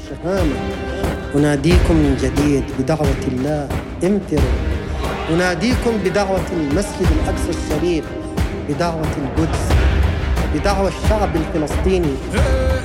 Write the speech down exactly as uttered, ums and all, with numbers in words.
الشهامة. أناديكم من جديد بدعوة الله امتروا. أناديكم بدعوة المسجد الأقصى الشريف، بدعوة القدس، بدعوة الشعب الفلسطيني.